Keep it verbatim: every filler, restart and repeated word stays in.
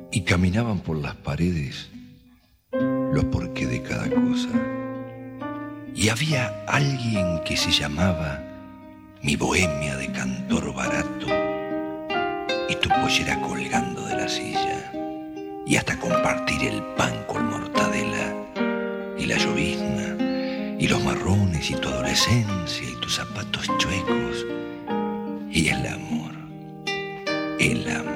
y caminaban por las paredes los porqué de cada cosa. Y había alguien que se llamaba mi bohemia de cantor barato, y tu pollera colgando de la silla, y hasta compartir el pan con mortadela, y la llovizna, y los marrones, y tu adolescencia, y tus zapatos chuecos, y el amor, el amor.